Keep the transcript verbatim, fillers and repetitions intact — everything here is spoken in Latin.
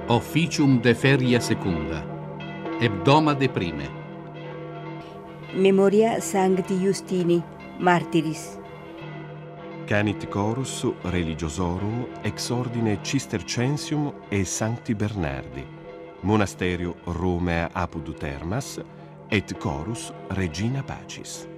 Officium de feria secunda. Hebdoma de prime. Memoria Sancti Justini, martyris. Canit chorus religiosorum ex ordine Cistercensium e Sancti Bernardi, monasterio Romea apud Termas, et chorus Regina Pacis.